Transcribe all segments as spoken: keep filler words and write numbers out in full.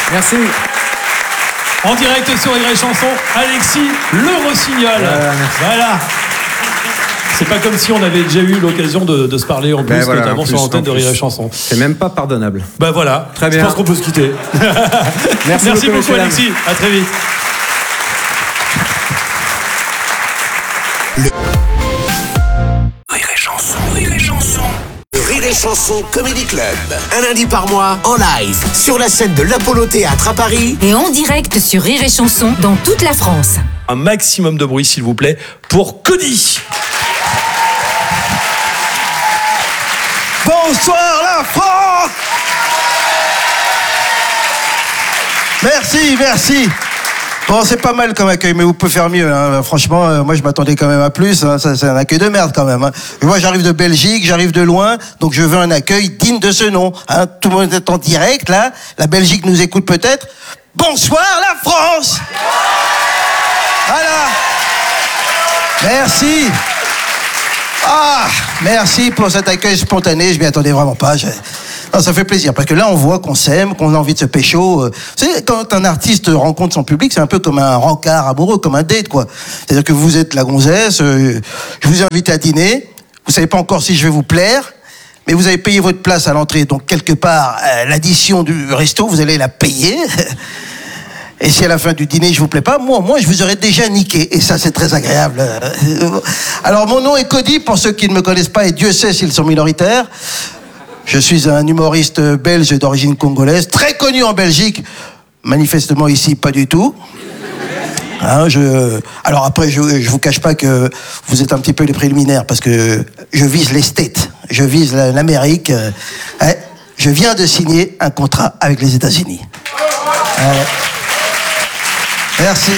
Merci. En direct sur Rire et Chanson, Alexis Le Rossignol. Voilà, voilà. C'est pas comme si on avait déjà eu l'occasion de, de se parler en plus, ben voilà, notamment en plus, sur l'antenne de Rire et Chanson. C'est même pas pardonnable. Ben voilà. Très bien. Je pense qu'on peut se quitter. Merci, Merci beaucoup, beaucoup Alexis. À très vite. Le... Rire et Chanson. Rire et Chanson. Le Rire et Chanson Comedy Club. Un lundi par mois, en live, sur la scène de l'Apollo Théâtre à Paris. Et en direct sur Rire et Chanson dans toute la France. Un maximum de bruit, s'il vous plaît, pour Cody. Bonsoir la France! Merci, merci. Bon, c'est pas mal comme accueil, mais vous pouvez faire mieux. Hein. Franchement, euh, moi je m'attendais quand même à plus. Hein. Ça, c'est un accueil de merde quand même. Hein. Moi j'arrive de Belgique, j'arrive de loin, donc je veux un accueil digne de ce nom. Hein. Tout le monde est en direct là. La Belgique nous écoute peut-être. Bonsoir la France! Voilà. Merci. Ah, merci pour cet accueil spontané. Je m'y attendais vraiment pas. Je... Non, ça fait plaisir parce que là, on voit qu'on s'aime, qu'on a envie de se pécho. Vous savez, quand un artiste rencontre son public, c'est un peu comme un rencard amoureux, comme un date, quoi. C'est-à-dire que vous êtes la gonzesse, euh, je vous invite à dîner. Vous savez pas encore si je vais vous plaire, mais vous avez payé votre place à l'entrée. Donc quelque part, euh, l'addition du resto, vous allez la payer. Et si à la fin du dîner, je vous plais pas, moi, moi, je vous aurais déjà niqué. Et ça, c'est très agréable. Alors, mon nom est Cody, pour ceux qui ne me connaissent pas, et Dieu sait s'ils sont minoritaires. Je suis un humoriste belge d'origine congolaise, très connu en Belgique. Manifestement, ici, pas du tout. Hein, je... Alors après, je ne vous cache pas que vous êtes un petit peu les préliminaires, parce que je vise les States, je vise l'Amérique. Hein, je viens de signer un contrat avec les États-Unis. Hein. Merci.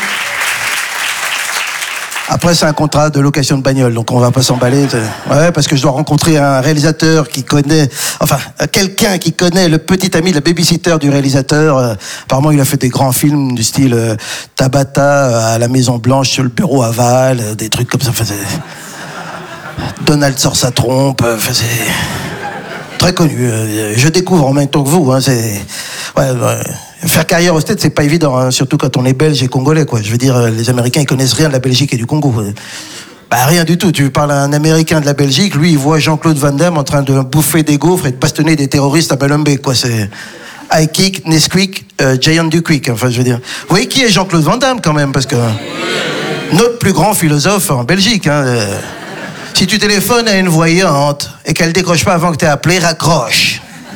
Après, c'est un contrat de location de bagnole, donc on va pas s'emballer. Ouais, parce que je dois rencontrer un réalisateur qui connaît, enfin, quelqu'un qui connaît le petit ami, le babysitter du réalisateur. Euh, apparemment, il a fait des grands films du style euh, Tabata à la Maison Blanche sur le bureau aval, euh, des trucs comme ça. Enfin, Donald sort sa trompe. Enfin, c'est très connu. Euh, je découvre en même temps que vous. Hein, c'est ouais. ouais. Faire carrière au Stade, c'est pas évident, hein, surtout quand on est belge et congolais, quoi. Je veux dire, les Américains, ils connaissent rien de la Belgique et du Congo. Bah, rien du tout. Tu parles à un Américain de la Belgique, lui, il voit Jean-Claude Van Damme en train de bouffer des gaufres et de bastonner des terroristes à Balombe, quoi. C'est High Kick, Nesquik, euh, Giant du Quick, enfin, je veux dire. Vous voyez qui est Jean-Claude Van Damme, quand même, parce que notre plus grand philosophe en Belgique, hein. Euh, si tu téléphones à une voyante et qu'elle décroche pas avant que t'aies appelé, raccroche.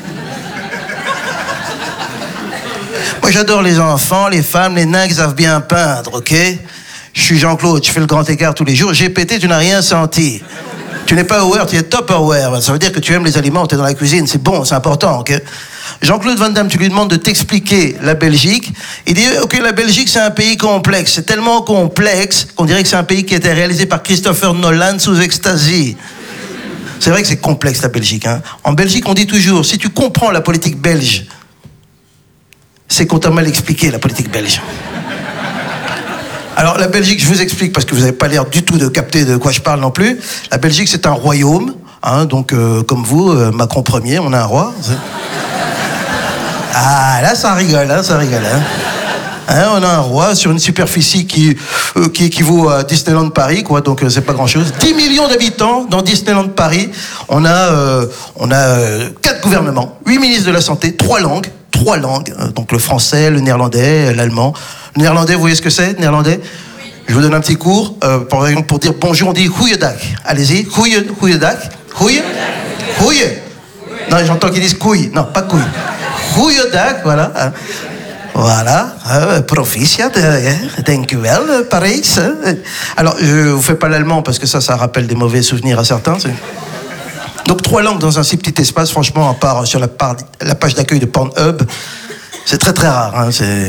Moi, j'adore les enfants, les femmes, les nains qui savent bien peindre, ok? Je suis Jean-Claude, je fais le grand écart tous les jours. J'ai pété, tu n'as rien senti. Tu n'es pas aware, tu es Tupperware. Ça veut dire que tu aimes les aliments, tu es dans la cuisine, c'est bon, c'est important, ok? Jean-Claude Van Damme, tu lui demandes de t'expliquer la Belgique. Il dit, ok, la Belgique, c'est un pays complexe. C'est tellement complexe qu'on dirait que c'est un pays qui a été réalisé par Christopher Nolan sous ecstasy. C'est vrai que c'est complexe, la Belgique, hein? En Belgique, on dit toujours, si tu comprends la politique belge, c'est qu'on t'a mal expliqué, la politique belge. Alors, la Belgique, je vous explique, parce que vous n'avez pas l'air du tout de capter de quoi je parle non plus. La Belgique, c'est un royaume, hein, donc, euh, comme vous, euh, Macron Ier, on a un roi. Ah, là, ça rigole, hein, ça rigole, hein. Hein, on a un roi sur une superficie qui, euh, qui équivaut à Disneyland Paris, quoi, donc euh, c'est pas grand-chose. dix millions d'habitants dans Disneyland Paris. On a, euh, on a euh, quatre gouvernements, huit ministres de la Santé, trois langues, trois langues, euh, donc le français, le néerlandais, l'allemand. Le néerlandais, vous voyez ce que c'est, néerlandais? Je vous donne un petit cours. Euh, par exemple, pour dire bonjour, on dit goeiedag. Allez-y, goeie, goeiedag. Goeie, goeie. Non, j'entends qu'ils disent couille. Non, pas couille. Goeiedag, voilà. Hein. Voilà, uh, proficiat, uh, thank you well, Paris. Uh. Alors, je ne vous fais pas l'allemand parce que ça, ça rappelle des mauvais souvenirs à certains. C'est... Donc, trois langues dans un si petit espace, franchement, à part sur la, part, la page d'accueil de Pornhub, c'est très très rare. Hein, c'est...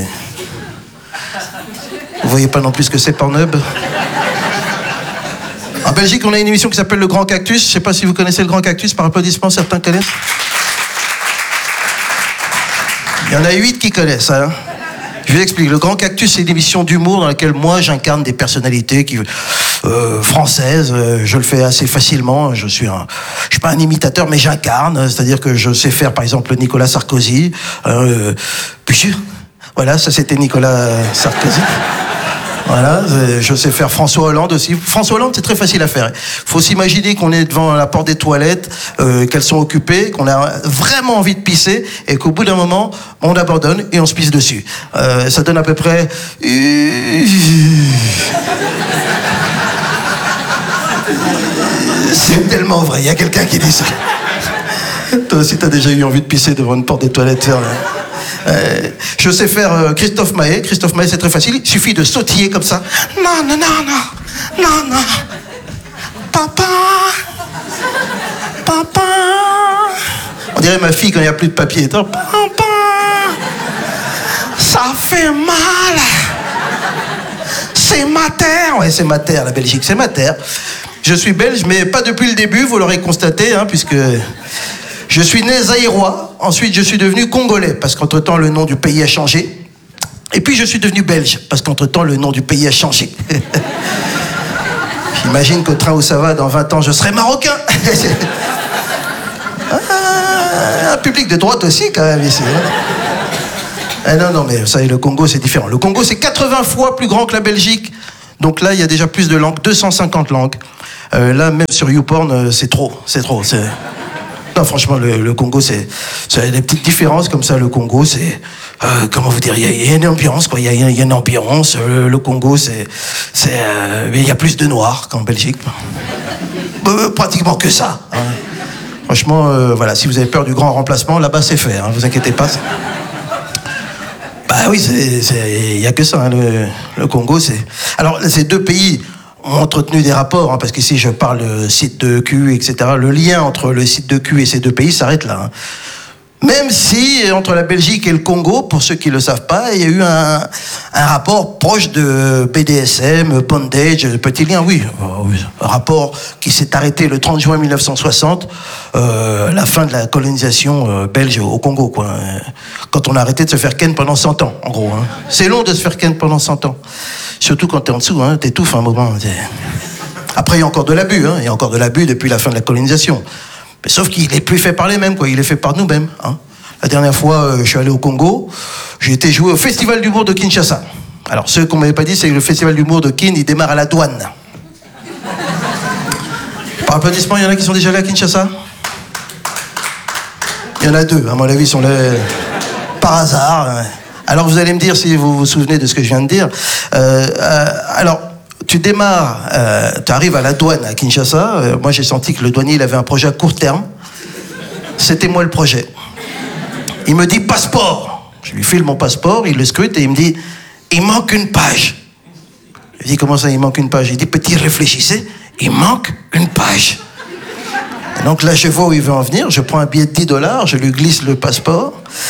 Vous voyez pas non plus ce que c'est Pornhub? En Belgique, on a une émission qui s'appelle Le Grand Cactus. Je ne sais pas si vous connaissez Le Grand Cactus, par applaudissement, certains connaissent. Il y en a huit qui connaissent, hein. Je vous explique. Le Grand Cactus, c'est une émission d'humour dans laquelle moi, j'incarne des personnalités qui, euh, françaises. Euh, je le fais assez facilement. Je suis un, je suis pas un imitateur, mais j'incarne. C'est-à-dire que je sais faire, par exemple, Nicolas Sarkozy. Euh, puis, Voilà, ça c'était Nicolas Sarkozy. Voilà, je sais faire François Hollande aussi. François Hollande, c'est très facile à faire. Il faut s'imaginer qu'on est devant la porte des toilettes, euh, qu'elles sont occupées, qu'on a vraiment envie de pisser, et qu'au bout d'un moment, on abandonne et on se pisse dessus. Euh, ça donne à peu près... C'est tellement vrai, il y a quelqu'un qui dit ça. Toi aussi, t'as déjà eu envie de pisser devant une porte des toilettes fermée. Euh, je sais faire euh, Christophe Maé. Christophe Maé, c'est très facile. Il suffit de sautiller comme ça. Non, non, non, non. Non, non. Papa. Papa. On dirait ma fille quand il n'y a plus de papier. Papa. Ça fait mal. C'est ma terre. Ouais, c'est ma terre, la Belgique. C'est ma terre. Je suis belge, mais pas depuis le début, vous l'aurez constaté, hein, puisque... Je suis né zaïrois, ensuite je suis devenu congolais, parce qu'entre-temps le nom du pays a changé. Et puis je suis devenu belge, parce qu'entre-temps le nom du pays a changé. J'imagine qu'au train où ça va, dans vingt ans, je serai marocain. Ah, un public de droite aussi, quand même, ici. Ah non, non, mais vous savez, le Congo, c'est différent. Le Congo, c'est quatre-vingts fois plus grand que la Belgique. Donc là, il y a déjà plus de langues, deux cent cinquante langues. Euh, là, même sur YouPorn, c'est trop, c'est trop, c'est... Non, franchement, le, le Congo, c'est, c'est des petites différences comme ça. Le Congo, c'est, euh, comment vous dire, il y, y a une ambiance, quoi. Il y, y a une ambiance. Le, le Congo, c'est, c'est, euh, il y a plus de noirs qu'en Belgique. Euh, pratiquement que ça. Hein. Franchement, euh, voilà, si vous avez peur du grand remplacement, là-bas, c'est fait. Hein, vous inquiétez pas. Bah oui, c'est, c'est, il y a que ça. Hein, le, le Congo, c'est. Alors, ces deux pays ont entretenu des rapports, hein, parce qu'ici je parle de site de Q, et cetera. Le lien entre le site de Q et ces deux pays s'arrête là. Hein. Même si, entre la Belgique et le Congo, pour ceux qui ne le savent pas, il y a eu un, un rapport proche de B D S M, bondage, petit lien, oui. Un rapport qui s'est arrêté le trente juin mille neuf cent soixante, euh, la fin de la colonisation euh, belge au Congo, quoi. Quand on a arrêté de se faire ken pendant cent ans, en gros. Hein. C'est long de se faire ken pendant cent ans. Surtout quand t'es en dessous, hein, t'étouffes un moment. Après, il y a encore de l'abus, hein, il y a encore de l'abus depuis la fin de la colonisation. Mais sauf qu'il n'est plus fait par les mêmes, quoi. Il est fait par nous-mêmes. Hein. La dernière fois, euh, je suis allé au Congo, j'ai été joué au Festival d'humour de Kinshasa. Alors, ceux qu'on m'avait pas dit, c'est que le Festival d'humour de Kin, il démarre à la douane. Par applaudissement, il y en a qui sont déjà allés à Kinshasa? Il y en a deux, à mon avis, ils sont là par hasard. Alors vous allez me dire si vous vous souvenez de ce que je viens de dire. Euh, euh, alors, tu démarres, euh, tu arrives à la douane à Kinshasa. Euh, moi, j'ai senti que le douanier, il avait un projet à court terme. C'était moi le projet. Il me dit passeport. Je lui file mon passeport, il le scrute et il me dit il manque une page. Je lui dis comment ça, il manque une page? Il dit petit, réfléchissez, il manque une page. Et donc là, je vois où il veut en venir. Je prends un billet de dix dollars, je lui glisse le passeport.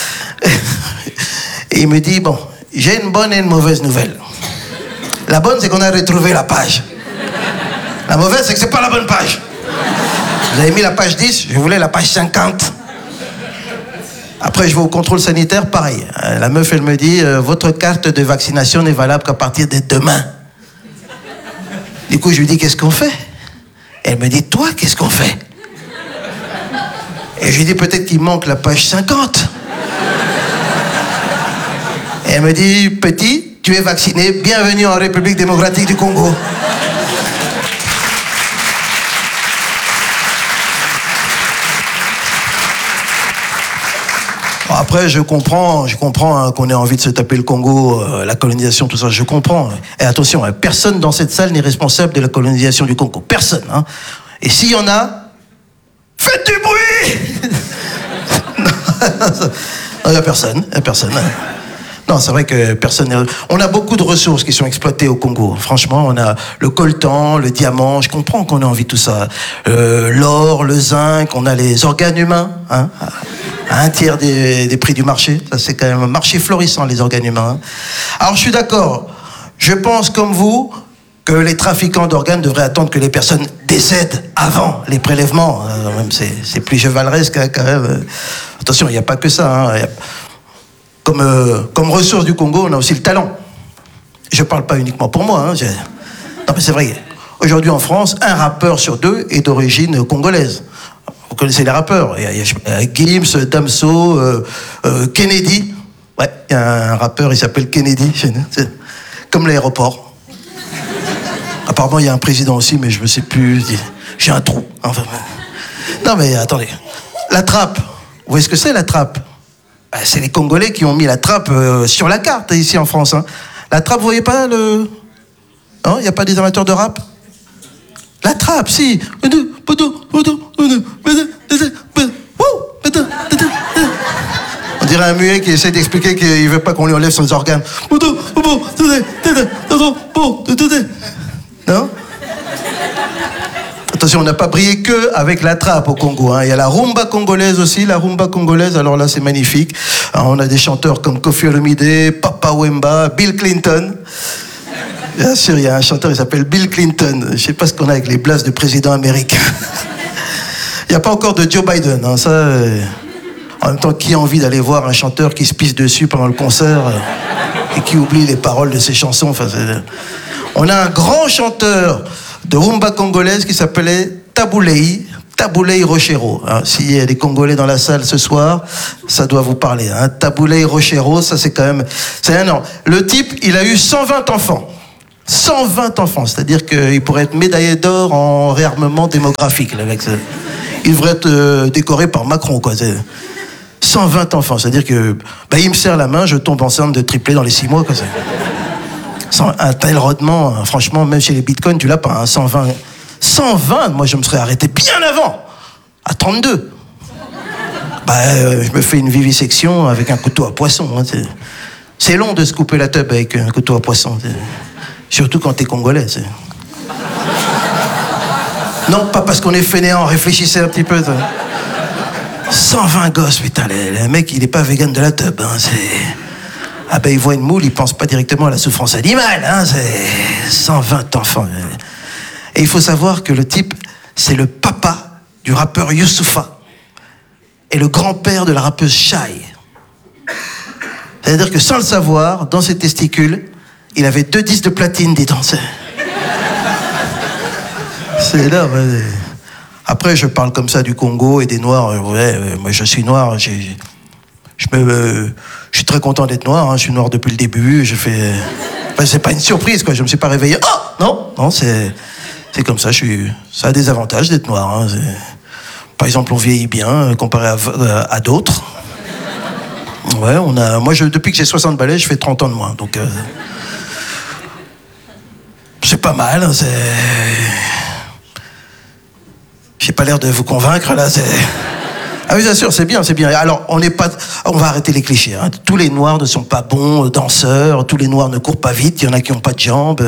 Et il me dit, bon, j'ai une bonne et une mauvaise nouvelle. La bonne, c'est qu'on a retrouvé la page. La mauvaise, c'est que c'est pas la bonne page. Vous avez mis la page dix, je voulais la page cinquante. Après, je vais au contrôle sanitaire, pareil. La meuf, elle me dit, euh, votre carte de vaccination n'est valable qu'à partir de demain. Du coup, je lui dis, qu'est-ce qu'on fait? Elle me dit, toi, qu'est-ce qu'on fait? Et je lui dis, peut-être qu'il manque la page cinquante. Et elle me dit, petit, tu es vacciné, bienvenue en République démocratique du Congo. Bon, après, je comprends, je comprends hein, qu'on ait envie de se taper le Congo, euh, la colonisation, tout ça, je comprends. Et attention, hein, personne dans cette salle n'est responsable de la colonisation du Congo. Personne. Hein. Et s'il y en a, faites du bruit. Non, il n'y a personne, il n'y a personne. Non, c'est vrai que personne n'est... On a beaucoup de ressources qui sont exploitées au Congo. Franchement, on a le coltan, le diamant, je comprends qu'on ait envie de tout ça. Euh, l'or, le zinc, on a les organes humains, hein, à un tiers des, des prix du marché. Ça, c'est quand même un marché florissant, les organes humains. Alors, je suis d'accord. Je pense, comme vous, que les trafiquants d'organes devraient attendre que les personnes décèdent avant les prélèvements. Euh, même c'est, c'est plus chevaleresque, hein, quand même. Attention, il n'y a pas que ça, hein. Y a... Comme, euh, comme ressource du Congo, on a aussi le talent. Je ne parle pas uniquement pour moi. Hein, j'ai... Non, mais c'est vrai. Aujourd'hui, en France, un rappeur sur deux est d'origine congolaise. Vous connaissez les rappeurs. Il y a, il y a Gims, Damso, euh, euh, Kennedy. Ouais, il y a un rappeur, il s'appelle Kennedy chez nous. C'est comme l'aéroport. Apparemment, il y a un président aussi, mais je ne sais plus. J'ai un trou. Enfin, non, mais attendez. La trappe. Vous voyez ce que c'est, la trappe? Ben, c'est les Congolais qui ont mis la trappe euh, sur la carte, ici en France. Hein. La trappe, vous voyez pas le... Non, il n'y a pas des amateurs de rap? La trappe, si. On dirait un muet qui essaie d'expliquer qu'il ne veut pas qu'on lui enlève son organe. Non? Attention, on n'a pas brillé que avec la trappe au Congo. Hein. Il y a la rumba congolaise aussi, la rumba congolaise, alors là c'est magnifique. Alors, on a des chanteurs comme Koffi Olomide, Papa Wemba, Bill Clinton. Bien sûr, il y a un chanteur qui s'appelle Bill Clinton. Je ne sais pas ce qu'on a avec les blases de président américain. Il n'y a pas encore de Joe Biden. Hein. Ça, euh... En même temps, qui a envie d'aller voir un chanteur qui se pisse dessus pendant le concert euh, et qui oublie les paroles de ses chansons? Enfin, on a un grand chanteur de rumba congolaise qui s'appelait Taboulei, Taboulei Rochero. Hein, s'il y a des Congolais dans la salle ce soir, ça doit vous parler. Hein. Taboulei Rochero, ça c'est quand même... C'est un an. Le type, il a eu cent vingt enfants. cent vingt enfants, c'est-à-dire qu'il pourrait être médaillé d'or en réarmement démographique. Le mec. Il devrait être euh, décoré par Macron, quoi. C'est... cent vingt enfants, c'est-à-dire que bah, il me serre la main, je tombe enceinte de triplé dans les six mois. Quoi. Sans un tel rodement, franchement, même chez les bitcoins, tu l'as pas. Hein, cent vingt, cent vingt, moi je me serais arrêté bien avant, à trente-deux. Bah, euh, je me fais une vivisection avec un couteau à poisson. Hein, c'est... c'est long de se couper la teub avec un couteau à poisson. C'est... Surtout quand t'es congolais. C'est... Non, pas parce qu'on est fainéant, réfléchissez un petit peu. Ça. cent vingt gosses, putain, le, le mec, il est pas vegan de la teub, hein, c'est... Ah ben, il voit une moule, il pense pas directement à la souffrance animale, hein, c'est... cent vingt enfants. Et il faut savoir que le type, c'est le papa du rappeur Youssoupha et le grand-père de la rappeuse Shai. C'est-à-dire que sans le savoir, dans ses testicules, il avait deux disques de platine, dis donc. C'est, c'est là, ouais. Après, je parle comme ça du Congo et des Noirs. Ouais, moi, je suis noir. J'ai, je, me, euh, je suis très content d'être noir. Hein, je suis noir depuis le début. Je fais. Enfin, c'est pas une surprise, quoi. Je me suis pas réveillé. Oh non, non, c'est, c'est comme ça. Je suis. Ça a des avantages d'être noir. Hein, c'est... Par exemple, on vieillit bien euh, comparé à, euh, à d'autres. Ouais, on a. Moi, je, depuis que j'ai soixante balais, je fais trente ans de moins. Donc, euh, c'est pas mal. Hein, c'est. J'ai pas l'air de vous convaincre, là, c'est... Ah oui, bien sûr, c'est bien, c'est bien. Alors, on n'est pas... On va arrêter les clichés, hein. Tous les Noirs ne sont pas bons danseurs, tous les Noirs ne courent pas vite, il y en a qui n'ont pas de jambes.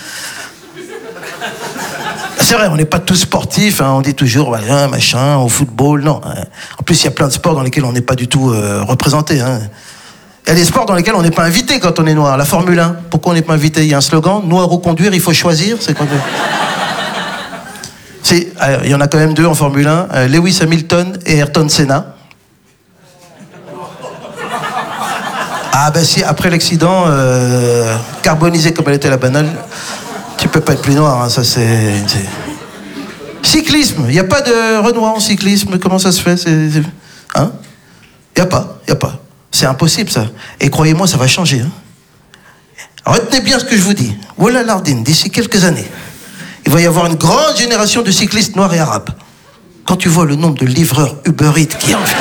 C'est vrai, on n'est pas tous sportifs, hein. On dit toujours, bah, machin, au football, non. En plus, il y a plein de sports dans lesquels on n'est pas du tout euh, représenté, hein. Il y a des sports dans lesquels on n'est pas invité quand on est noir. La Formule un, pourquoi on n'est pas invité? Il y a un slogan, noir ou conduire, il faut choisir, c'est quoi? C'est, euh, il y en a quand même deux en Formule un, euh, Lewis Hamilton et Ayrton Senna. Ah ben si, après l'accident, euh, carbonisé comme elle était la banane, tu peux pas être plus noir, hein, ça c'est, c'est... Cyclisme, il n'y a pas de Renoir en cyclisme, comment ça se fait? C'est, c'est... Hein? Il n'y a pas, il n'y a pas. C'est impossible ça. Et croyez-moi, ça va changer. Hein. Retenez bien ce que je vous dis. Voilà Lardine, d'ici quelques années. Il va y avoir une grande génération de cyclistes noirs et arabes. Quand tu vois le nombre de livreurs Uber Eats qui en fait.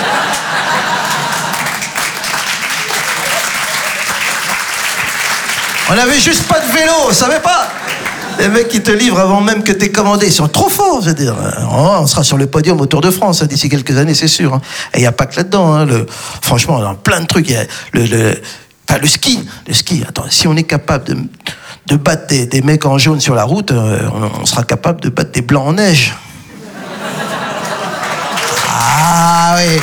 On n'avait juste pas de vélo, on savait pas. Les mecs qui te livrent avant même que t'aies commandé, ils sont trop forts, je veux dire. On sera sur le podium au Tour de France hein, d'ici quelques années, c'est sûr. Hein. Et il n'y a pas que là-dedans. Hein, le... Franchement, il y a plein de trucs. Il y a le, le... Enfin, le ski, le ski. Attends, si on est capable de... de battre des, des mecs en jaune sur la route, euh, on, on sera capable de battre des blancs en neige. Ah oui.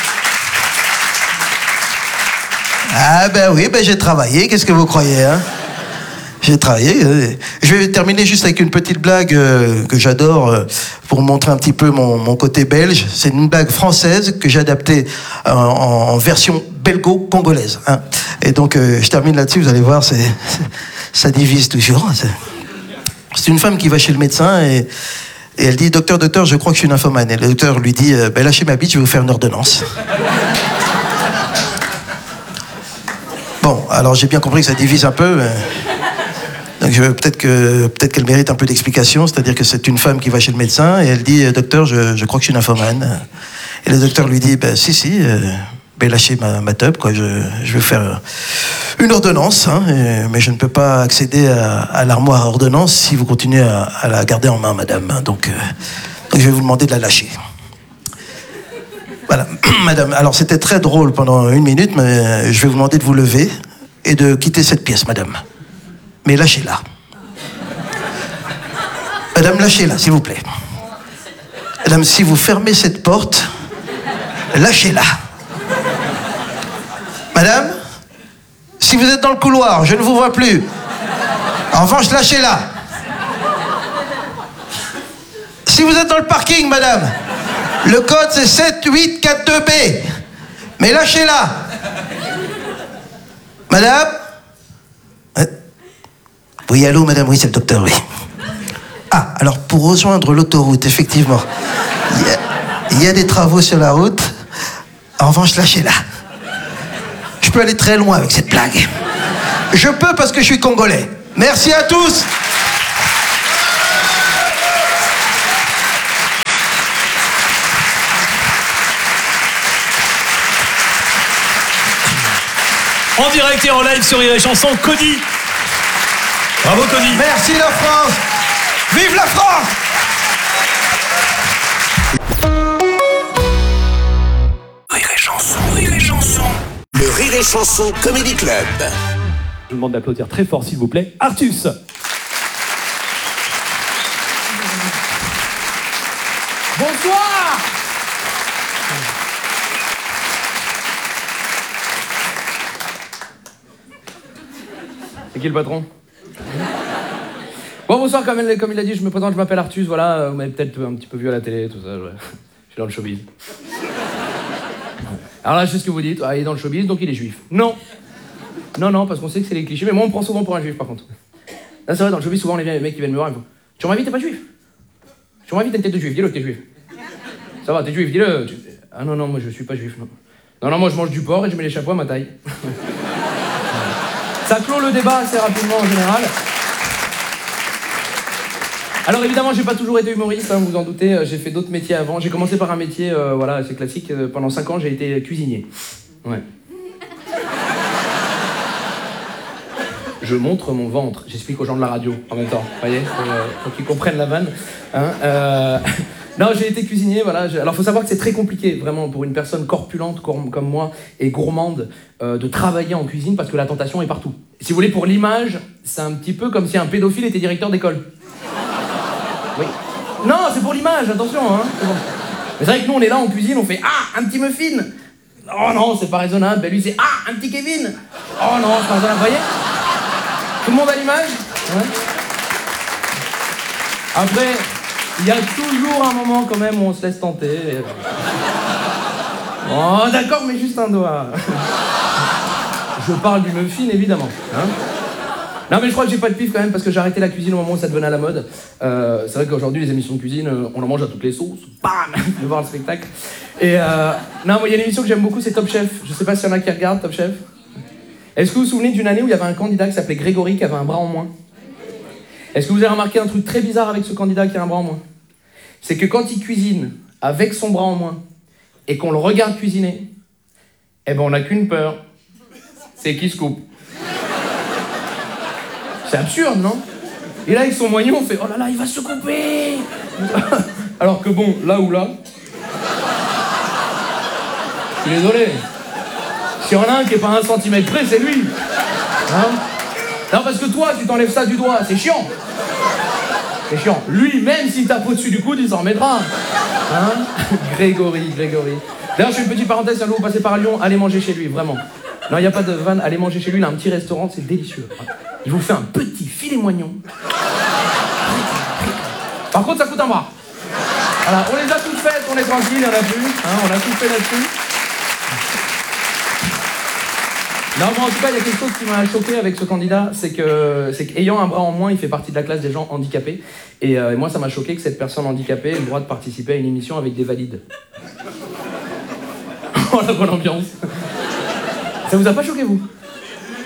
Ah ben oui, ben j'ai travaillé, qu'est-ce que vous croyez, hein? J'ai travaillé. Euh, je vais terminer juste avec une petite blague euh, que j'adore euh, pour montrer un petit peu mon, mon côté belge. C'est une blague française que j'ai adaptée euh, en, en version belgo-congolaise. Hein. Et donc, euh, je termine là-dessus, vous allez voir, c'est, ça divise toujours. C'est, c'est une femme qui va chez le médecin et, et elle dit « Docteur, docteur, je crois que je suis nymphomane ». Et le docteur lui dit euh, « Ben lâchez ma bite, je vais vous faire une ordonnance ». Bon, alors j'ai bien compris que ça divise un peu. Mais... Donc je, peut-être que peut-être qu'elle mérite un peu d'explication, c'est-à-dire que c'est une femme qui va chez le médecin et elle dit « Docteur, je, je crois que je suis nymphomane ». Et le docteur lui dit ben, « Si, si, euh, ben, lâchez ma, ma teub, quoi, je, je vais faire une ordonnance, hein, et, mais je ne peux pas accéder à, à l'armoire à ordonnance si vous continuez à, à la garder en main, madame. Donc, euh, donc je vais vous demander de la lâcher. » Voilà, madame, alors c'était très drôle pendant une minute, mais je vais vous demander de vous lever et de quitter cette pièce, madame. Mais lâchez-la. Madame, lâchez-la, s'il vous plaît. Madame, si vous fermez cette porte, lâchez-la. Madame, si vous êtes dans le couloir, je ne vous vois plus. En revanche, lâchez-la. Si vous êtes dans le parking, madame, le code c'est sept huit quatre deux B. Mais lâchez-la. Madame? Oui, allô, madame, oui, c'est le docteur, oui. Ah, alors pour rejoindre l'autoroute, effectivement, il y a, il y a des travaux sur la route. En revanche, lâchez-la. Je peux aller très loin avec cette blague. Je peux parce que je suis congolais. Merci à tous. En direct et en live sur Rire et Chanson, Cody. Bravo Cody. Merci la France. Vive la France. Rire et Chanson, Rire et Chanson. Le Rire et Chanson Comedy Club. Je vous demande d'applaudir très fort s'il vous plaît, Artus. Bonsoir. C'est qui le patron? Bon, bonsoir, comme, elle, comme il a dit, je me présente, je m'appelle Artus, voilà, vous m'avez peut-être un petit peu vu à la télé, tout ça, je, je suis dans le showbiz. Alors là, je sais ce que vous dites, ah, il est dans le showbiz, donc il est juif. Non. Non, non, parce qu'on sait que c'est les clichés, mais moi on me prend souvent pour un juif, par contre. Là, c'est vrai, dans le showbiz, souvent les mecs qui viennent me voir, ils me font « Tu m'as vie, t'es pas juif? Tu m'as vie, t'as une tête de juif, dis-le que t'es juif. Ça va, t'es juif, dis-le. Tu... Ah non, non, moi je suis pas juif, non. Non, non, moi je mange du porc et je mets les chapeaux à ma taille. » Ça clôt le débat assez rapidement en général. Alors évidemment, j'ai pas toujours été humoriste, hein, vous vous en doutez, j'ai fait d'autres métiers avant. J'ai commencé par un métier, euh, voilà, assez classique. Pendant cinq ans, j'ai été cuisinier. Ouais. Je montre mon ventre, j'explique aux gens de la radio en même temps, vous voyez, euh, pour qu'ils comprennent la vanne. Hein, euh... Non, j'ai été cuisinier, voilà. Alors, faut savoir que c'est très compliqué, vraiment, pour une personne corpulente comme moi et gourmande, euh, de travailler en cuisine parce que la tentation est partout. Si vous voulez, pour l'image, c'est un petit peu comme si un pédophile était directeur d'école. Oui. Non, c'est pour l'image, attention, hein. C'est bon. Mais c'est vrai que nous, on est là en cuisine, on fait « Ah, un petit muffin !» Oh non, c'est pas raisonnable. Ben lui, c'est « Ah, un petit Kevin !» Oh non, c'est pas raisonnable, vous voyez? Tout le monde a l'image? Ouais. Après... il y a toujours un moment quand même où on se laisse tenter. Et... oh d'accord, mais juste un doigt. Je parle du muffin, évidemment. Hein, non mais je crois que j'ai pas de pif quand même parce que j'ai arrêté la cuisine au moment où ça devenait à la mode. Euh, c'est vrai qu'aujourd'hui les émissions de cuisine, on en mange à toutes les sauces. Bam, de voir le spectacle. Et euh, non, moi il y a une émission que j'aime beaucoup, c'est Top Chef. Je sais pas s'il y en a qui regardent Top Chef. Est-ce que vous vous souvenez d'une année où il y avait un candidat qui s'appelait Grégory qui avait un bras en moins? Est-ce que vous avez remarqué un truc très bizarre avec ce candidat qui a un bras en moins? C'est que quand il cuisine avec son bras en moins et qu'on le regarde cuisiner, eh ben on n'a qu'une peur, c'est qu'il se coupe. C'est absurde, non? Et là, avec son moignon, on fait « Oh là là, il va se couper !» Alors que bon, là ou là... je suis désolé. S'il y en a un qui est pas un centimètre près, c'est lui. Hein? Non, parce que toi, tu t'enlèves ça du doigt, c'est chiant. C'est chiant. Lui, même s'il tape au-dessus du coude, il s'en remettra. Hein? Grégory, Grégory. D'ailleurs, je fais une petite parenthèse, si vous passez par Lyon, allez manger chez lui, vraiment. Non, il n'y a pas de vanne, allez manger chez lui, il a un petit restaurant, c'est délicieux. Il vous fait un petit filet moignon. Par contre, ça coûte un bras. Voilà, on les a toutes faites, on est tranquille, il n'y en a plus. Hein, on a tout fait là-dessus. Non, mais en tout cas, il y a quelque chose qui m'a choqué avec ce candidat, c'est que, c'est qu'ayant un bras en moins, il fait partie de la classe des gens handicapés. Et, euh, et moi, ça m'a choqué que cette personne handicapée ait le droit de participer à une émission avec des valides. Oh, la bonne ambiance. Ça vous a pas choqué, vous?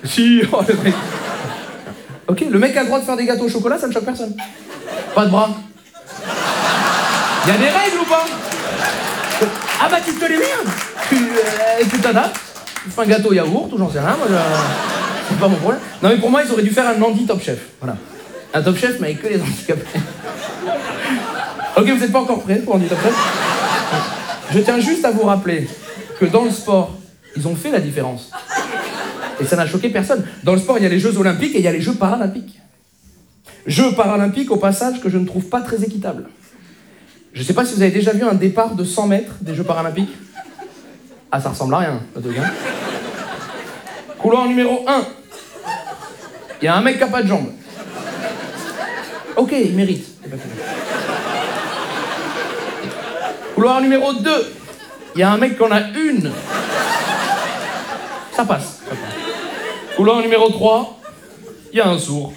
Si, oh, le mec. Ok, le mec a le droit de faire des gâteaux au chocolat, ça ne choque personne. Pas de bras. Il y a des règles ou pas? Ah bah tu te les mets. Tu euh, tu t'adaptes. Tu fais un gâteau yaourt ou j'en sais rien. Moi, je... c'est pas mon problème. Non mais pour moi, ils auraient dû faire un Andy Top Chef. Voilà. Un Top Chef, mais avec que les handicapés. Ok, vous n'êtes pas encore prêts pour Andy Top Chef? Je tiens juste à vous rappeler que dans le sport, ils ont fait la différence. Et ça n'a choqué personne. Dans le sport, il y a les Jeux Olympiques et il y a les Jeux Paralympiques. Jeux Paralympiques, au passage, que je ne trouve pas très équitable. Je ne sais pas si vous avez déjà vu un départ de cent mètres des Jeux Paralympiques. Ah, ça ressemble à rien, le truc, hein. Couloir numéro un. Il y a un mec qui n'a pas de jambes. Ok, il mérite. Couloir numéro deux. Il y a un mec qui en a une. Ça passe. Ça passe. Couloir numéro trois. Il y a un sourd.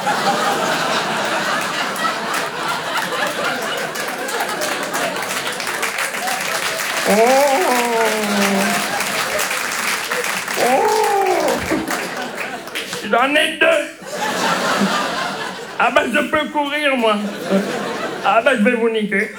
Oh. Oh. J'en ai deux. Ah bah je peux courir moi. Ah bah je vais vous niquer.